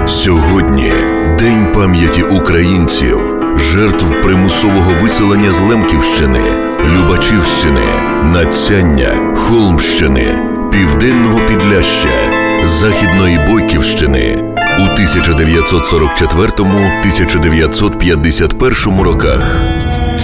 Сьогодні День пам'яті українців, жертв примусового виселення з Лемківщини, Любачівщини, Надсяння, Холмщини, Південного Підляшшя, Західної Бойківщини у 1944-1951 роках.